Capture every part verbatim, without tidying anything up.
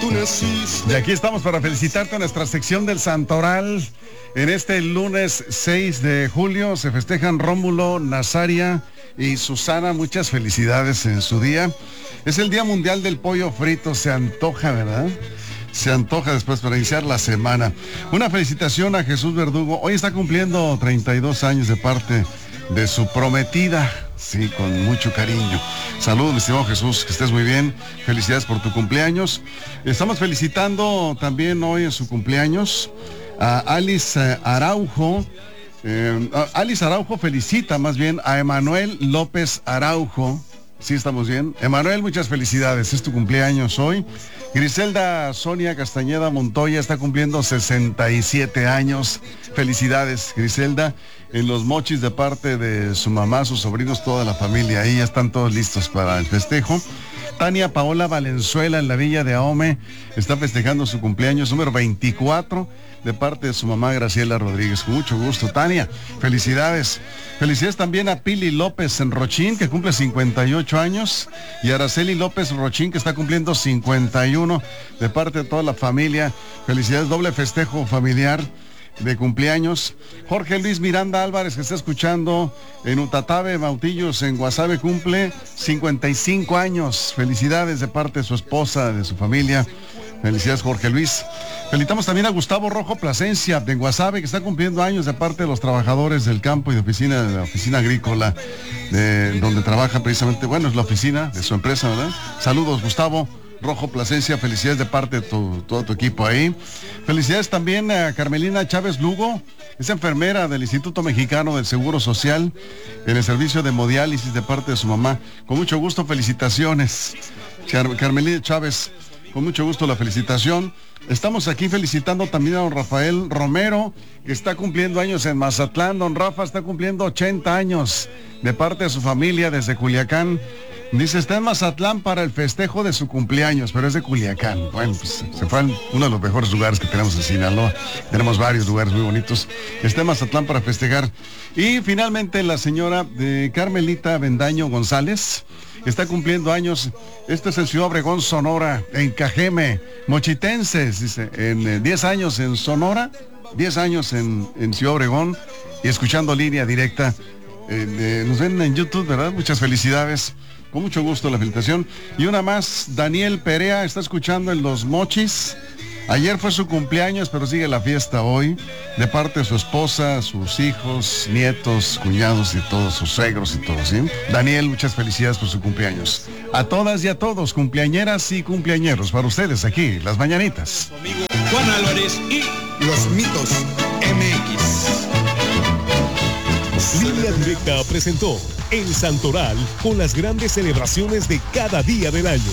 tú naciste. Y aquí estamos para felicitarte en nuestra sección del Santoral. En este lunes seis de julio se festejan Rómulo, Nazaria y Susana. Muchas felicidades en su día. Es el Día Mundial del Pollo Frito. Se antoja, ¿verdad? Se antoja después para iniciar la semana. Una felicitación a Jesús Verdugo. Hoy está cumpliendo treinta y dos años de parte de su prometida. Sí, con mucho cariño. Saludos, mi estimado Jesús, que estés muy bien. Felicidades por tu cumpleaños. Estamos felicitando también hoy en su cumpleaños a Alice Araujo. Eh, Alice Araujo felicita más bien a Emanuel López Araujo. Sí, estamos bien. Emanuel, muchas felicidades. Es tu cumpleaños hoy. Griselda Sonia Castañeda Montoya está cumpliendo sesenta y siete años. Felicidades, Griselda. En Los Mochis, de parte de su mamá, sus sobrinos, toda la familia. Ahí ya están todos listos para el festejo. Tania Paola Valenzuela, en la Villa de Ahome, está festejando su cumpleaños número veinticuatro, de parte de su mamá Graciela Rodríguez. Con mucho gusto, Tania. Felicidades. Felicidades también a Pili López en Rochín, que cumple cincuenta y ocho años, y a Araceli López Rochín, que está cumpliendo cincuenta y uno, de parte de toda la familia. Felicidades, doble festejo familiar de cumpleaños. Jorge Luis Miranda Álvarez, que está escuchando en Utatabe, Mautillos, en Guasave, cumple cincuenta y cinco años. Felicidades de parte de su esposa, de su familia. Felicidades, Jorge Luis. Felicitamos también a Gustavo Rojo Plasencia, de Guasave, que está cumpliendo años, de parte de los trabajadores del campo y de oficina, de la oficina agrícola, de donde trabaja precisamente, bueno, es la oficina de su empresa, ¿verdad? Saludos, Gustavo Rojo Plasencia, felicidades de parte de tu, todo tu equipo ahí. Felicidades también a Carmelina Chávez Lugo, es enfermera del Instituto Mexicano del Seguro Social, en el servicio de hemodiálisis, de parte de su mamá. Con mucho gusto, felicitaciones, Car- Carmelina Chávez, con mucho gusto la felicitación. Estamos aquí felicitando también a don Rafael Romero, que está cumpliendo años en Mazatlán. Don Rafa está cumpliendo ochenta años, de parte de su familia desde Culiacán. Dice, está en Mazatlán para el festejo de su cumpleaños, pero es de Culiacán. Bueno, pues se fue a uno de los mejores lugares que tenemos en Sinaloa. Tenemos varios lugares muy bonitos. Está en Mazatlán para festejar. Y finalmente la señora de Carmelita Bendaño González está cumpliendo años. Esto es en Ciudad Obregón, Sonora, en Cajeme. Mochitenses, dice, en eh, diez años en Sonora, diez años en, en Ciudad Obregón, y escuchando línea directa. Eh, eh, nos ven en YouTube, ¿verdad? Muchas felicidades. Con mucho gusto la felicitación. Y una más, Daniel Perea está escuchando en Los Mochis. Ayer fue su cumpleaños, pero sigue la fiesta hoy, de parte de su esposa, sus hijos, nietos, cuñados y todos sus suegros y todos, ¿sí? Daniel, muchas felicidades por su cumpleaños. A todas y a todos, cumpleañeras y cumpleañeros, para ustedes aquí, Las Mañanitas. Amigo Juan Álvarez y Los Mitos M X. Línea Directa presentó El Santoral, con las grandes celebraciones de cada día del año.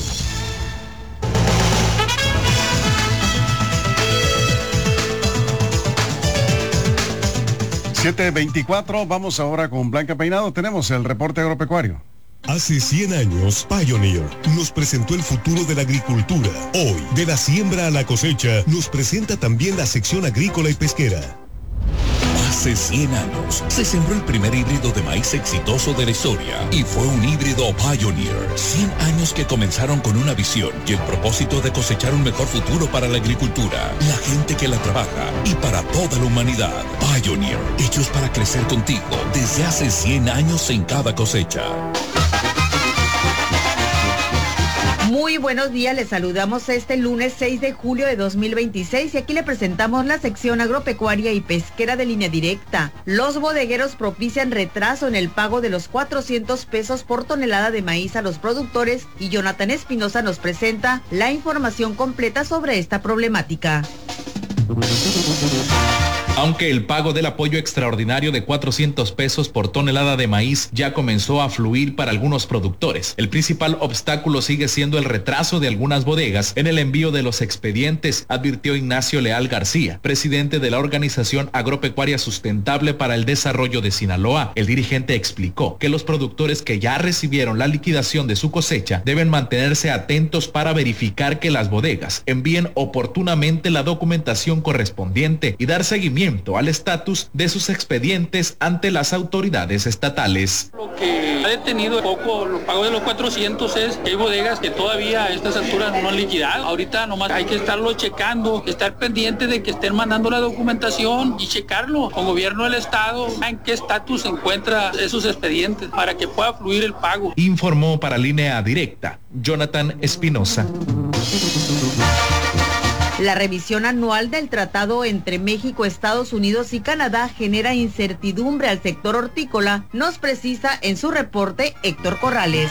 siete veinticuatro, vamos ahora con Blanca Peinado. Tenemos el reporte agropecuario. Hace cien años, Pioneer nos presentó el futuro de la agricultura. Hoy, de la siembra a la cosecha, nos presenta también la sección agrícola y pesquera. Hace cien años se sembró el primer híbrido de maíz exitoso de la historia y fue un híbrido Pioneer. cien años que comenzaron con una visión y el propósito de cosechar un mejor futuro para la agricultura, la gente que la trabaja y para toda la humanidad. Pioneer, hechos para crecer contigo desde hace cien años en cada cosecha. Muy buenos días, les saludamos este lunes seis de julio de dos mil veintiséis y aquí le presentamos la sección agropecuaria y pesquera de Línea Directa. Los bodegueros propician retraso en el pago de los cuatrocientos pesos por tonelada de maíz a los productores y Jonathan Espinosa nos presenta la información completa sobre esta problemática. Aunque el pago del apoyo extraordinario de cuatrocientos pesos por tonelada de maíz ya comenzó a fluir para algunos productores, el principal obstáculo sigue siendo el retraso de algunas bodegas en el envío de los expedientes, advirtió Ignacio Leal García, presidente de la Organización Agropecuaria Sustentable para el Desarrollo de Sinaloa. El dirigente explicó que los productores que ya recibieron la liquidación de su cosecha deben mantenerse atentos para verificar que las bodegas envíen oportunamente la documentación correspondiente y dar seguimiento seguimiento al estatus de sus expedientes ante las autoridades estatales. Lo que ha detenido un poco los pagos de los cuatrocientos es que hay bodegas que todavía a estas alturas no han liquidado. Ahorita nomás hay que estarlo checando, estar pendiente de que estén mandando la documentación y checarlo con gobierno del estado en qué estatus se encuentra esos expedientes para que pueda fluir el pago. Informó para Línea Directa Jonathan Espinosa. La revisión anual del tratado entre México, Estados Unidos y Canadá genera incertidumbre al sector hortícola, nos precisa en su reporte Héctor Corrales.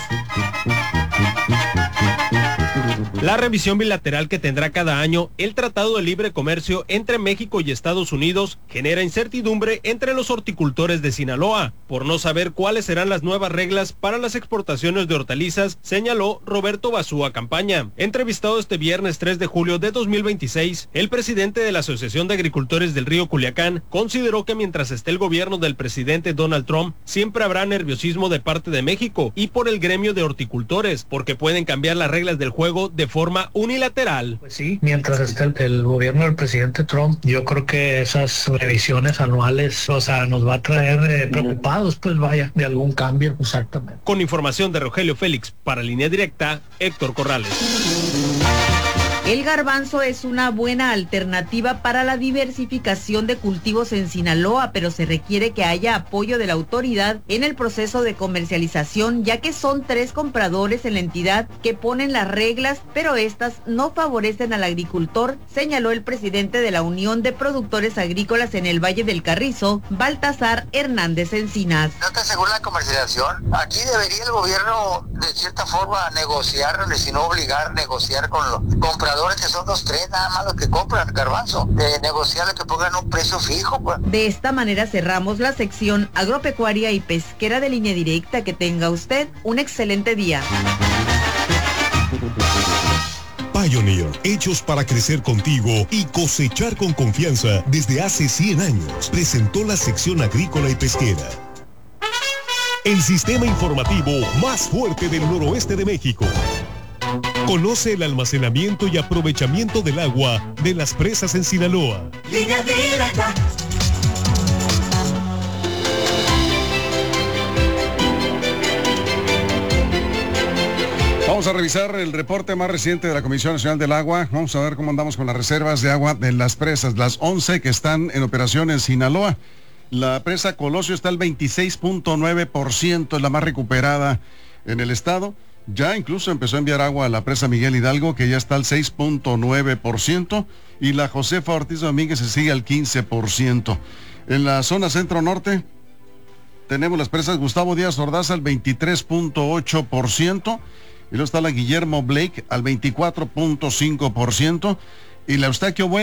La revisión bilateral que tendrá cada año el Tratado de Libre Comercio entre México y Estados Unidos genera incertidumbre entre los horticultores de Sinaloa, por no saber cuáles serán las nuevas reglas para las exportaciones de hortalizas, señaló Roberto Basúa Campaña. Entrevistado este viernes tres de julio de dos mil veintiséis, el presidente de la Asociación de Agricultores del Río Culiacán consideró que mientras esté el gobierno del presidente Donald Trump, siempre habrá nerviosismo de parte de México y por el gremio de horticultores, porque pueden cambiar las reglas del juego de forma unilateral. Pues sí, mientras esté el, el gobierno del presidente Trump, yo creo que esas revisiones anuales, o sea, nos va a traer eh, preocupados, pues vaya, de algún cambio, exactamente. Con información de Rogelio Félix, para Línea Directa, Héctor Corrales. El garbanzo es una buena alternativa para la diversificación de cultivos en Sinaloa, pero se requiere que haya apoyo de la autoridad en el proceso de comercialización, ya que son tres compradores en la entidad que ponen las reglas, pero estas no favorecen al agricultor, señaló el presidente de la Unión de Productores Agrícolas en el Valle del Carrizo, Baltasar Hernández Encinas. No te asegura la comercialización. Aquí debería el gobierno de cierta forma negociar, si no obligar, negociar con los compradores, que son los tres nada más los que compran garbanzo, de negociar que pongan un precio fijo, pues. De esta manera cerramos la sección agropecuaria y pesquera de Línea Directa. Que tenga usted un excelente día. Pioneer, hechos para crecer contigo y cosechar con confianza desde hace cien años, presentó la sección agrícola y pesquera. El sistema informativo más fuerte del noroeste de México. Conoce el almacenamiento y aprovechamiento del agua de las presas en Sinaloa. Línea Directa. Vamos a revisar el reporte más reciente de la Comisión Nacional del Agua. Vamos a ver cómo andamos con las reservas de agua de las presas, las once que están en operación en Sinaloa. La presa Colosio está al veintiséis punto nueve por ciento, es la más recuperada en el estado. Ya incluso empezó a enviar agua a la presa Miguel Hidalgo, que ya está al seis punto nueve por ciento, y la Josefa Ortiz Domínguez se sigue al quince por ciento. En la zona centro-norte tenemos las presas Gustavo Díaz Ordaz al veintitrés punto ocho por ciento, y luego está la Guillermo Blake al veinticuatro punto cinco por ciento, y la Eustaquio Bueno